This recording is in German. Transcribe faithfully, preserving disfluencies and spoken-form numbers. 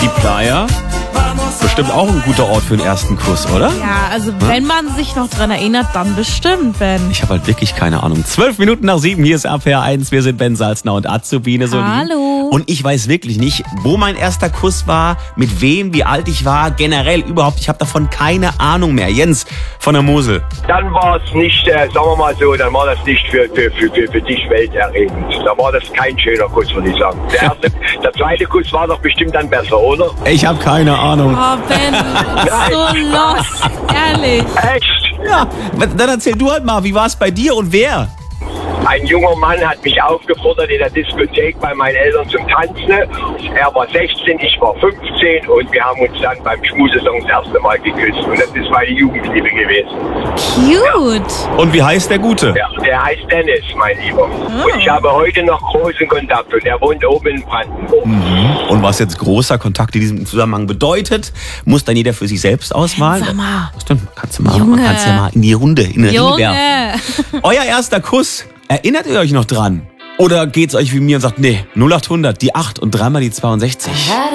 Die Playa? Bestimmt auch ein guter Ort für den ersten Kuss, oder? Ja, also wenn man sich noch dran erinnert, dann bestimmt, Ben. Ich habe halt wirklich keine Ahnung. Zwölf Minuten nach sieben, hier ist R P R eins. Wir sind Ben Salzner und Azubine Solin. Hallo. Und ich weiß wirklich nicht, wo mein erster Kuss war, mit wem, wie alt ich war, generell überhaupt. Ich habe davon keine Ahnung mehr. Jens von der Mosel. Dann war es nicht, äh, sagen wir mal so, dann war das nicht für, für, für, für, für dich welterregend. Da war das kein schöner Kuss, würde ich sagen. Der, erste, der zweite Kuss war doch bestimmt dann besser, oder? Ich habe keine Ahnung. Oh, Ben, so lost, ehrlich. Echt? Ja, dann erzähl du halt mal, wie war es bei dir und wer? Ein junger Mann hat mich aufgefordert in der Diskothek bei meinen Eltern zum Tanzen. Er war sechzehn, ich war fünfzehn und wir haben uns dann beim Schmusesong das erste Mal geküsst. Und das ist meine Jugendliebe gewesen. Cute. Und wie heißt der Gute? Ja, der heißt Dennis, mein Lieber. Und ich habe heute noch großen Kontakt und er wohnt oben in Brandenburg. Mhm. Und was jetzt großer Kontakt in diesem Zusammenhang bedeutet, muss dann jeder für sich selbst ausmalen. Sag mal. Stimmt, kannst du mal, Junge. kannst ja mal in die Runde, in den Ring werfen. Junge. Euer erster Kuss, erinnert ihr euch noch dran? Oder geht's euch wie mir und sagt, nee, null acht hundert, die acht und dreimal die zweiundsechzig?